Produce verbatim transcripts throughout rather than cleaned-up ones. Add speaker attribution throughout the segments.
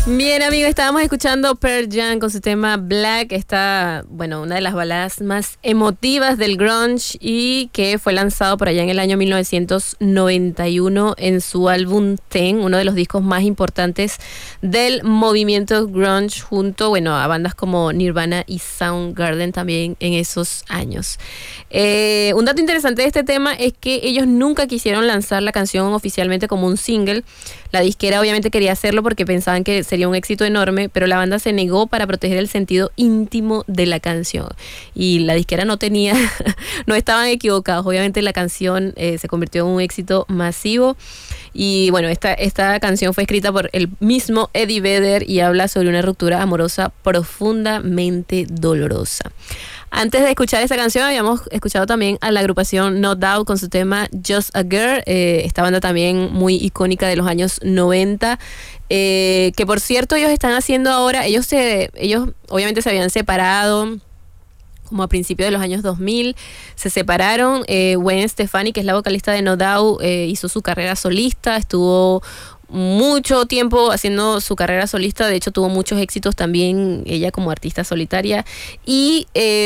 Speaker 1: Bien, amigos, estábamos escuchando Pearl Jam con su tema Black. Esta, bueno, una de las baladas más emotivas del grunge y que fue lanzado por allá en el año mil novecientos noventa y uno en su álbum Ten, uno de los discos más importantes del movimiento grunge, junto, bueno, a bandas como Nirvana y Soundgarden también en esos años. Eh, un dato interesante de este tema es que ellos nunca quisieron lanzar la canción oficialmente como un single. La disquera obviamente quería hacerlo porque pensaban que sería un éxito enorme, pero la banda se negó para proteger el sentido íntimo de la canción. Y la disquera no tenía, no estaban equivocados. Obviamente la canción eh, se convirtió en un éxito masivo. Y bueno, esta, esta canción fue escrita por el mismo Eddie Vedder y habla sobre una ruptura amorosa profundamente dolorosa. Antes de escuchar esta canción habíamos escuchado también a la agrupación No Doubt con su tema Just a Girl, eh, esta banda también muy icónica de los años noventa, eh, que por cierto ellos están haciendo ahora, ellos se, ellos obviamente se habían separado como a principios de los años dos mil, se separaron. eh, Gwen Stefani, que es la vocalista de No Doubt, eh, hizo su carrera solista, estuvo mucho tiempo haciendo su carrera solista, de hecho tuvo muchos éxitos también ella como artista solitaria y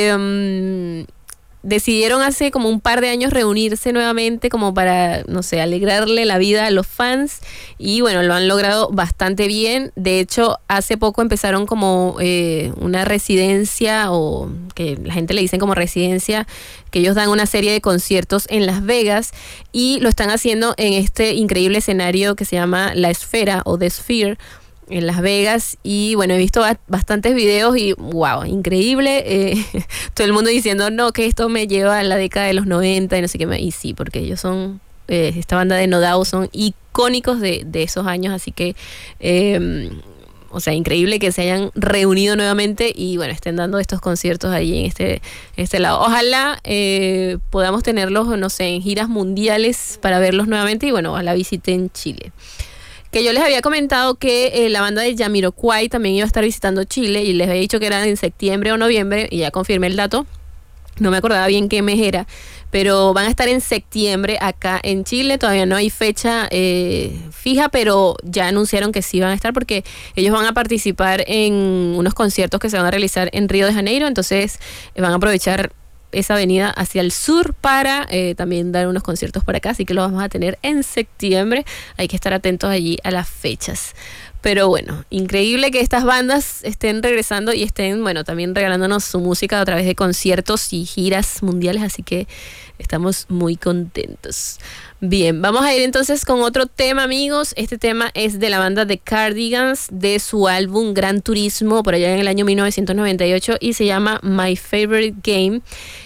Speaker 1: eh, decidieron hace como un par de años reunirse nuevamente como para, no sé, alegrarle la vida a los fans y bueno, lo han logrado bastante bien. De hecho, hace poco empezaron como eh, una residencia, o que la gente le dicen como residencia, que ellos dan una serie de conciertos en Las Vegas y lo están haciendo en este increíble escenario que se llama La Esfera o The Sphere en Las Vegas. Y bueno, he visto bastantes videos y wow, increíble. Eh, todo el mundo diciendo, no, que esto me lleva a la década de los noventa y no sé qué. Y sí, porque ellos son, eh, esta banda de No Doubt son icónicos de, de esos años, así que eh, o sea, increíble que se hayan reunido nuevamente y bueno, estén dando estos conciertos ahí en este, este lado. Ojalá eh, podamos tenerlos, no sé, en giras mundiales para verlos nuevamente y bueno, ojalá visiten Chile. Que yo les había comentado que eh, la banda de Jamiroquai también iba a estar visitando Chile y les había dicho que era en septiembre o noviembre y ya confirmé el dato. No me acordaba bien qué mes era, pero van a estar en septiembre acá en Chile. Todavía no hay fecha eh, fija, pero ya anunciaron que sí van a estar porque ellos van a participar en unos conciertos que se van a realizar en Río de Janeiro. Entonces eh, van a aprovechar esa avenida hacia el sur para eh, también dar unos conciertos por acá, así que lo vamos a tener en septiembre. Hay que estar atentos allí a las fechas. Pero bueno, increíble que estas bandas estén regresando y estén, bueno, también regalándonos su música a través de conciertos y giras mundiales, así que estamos muy contentos. Bien, vamos a ir entonces con otro tema, amigos. Este tema es de la banda The Cardigans, de su álbum Gran Turismo, por allá en el año mil novecientos noventa y ocho, y se llama My Favorite Game.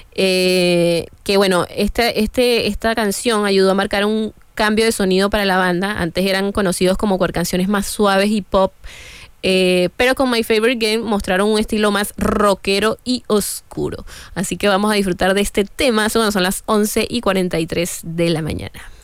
Speaker 1: Eh, que bueno, esta, este, esta canción ayudó a marcar un cambio de sonido para la banda. Antes eran conocidos como por canciones más suaves y pop, eh, pero con My Favorite Game mostraron un estilo más rockero y oscuro. Así que vamos a disfrutar de este tema cuando son las once y cuarenta y tres de la mañana.